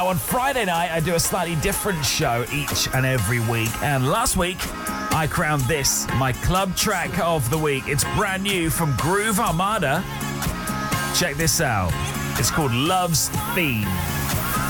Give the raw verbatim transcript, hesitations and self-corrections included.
Now, on Friday night, I do a slightly different show each and every week. And last week, I crowned this my club track of the week. It's brand new from Groove Armada. Check this out. It's called Love's Theme.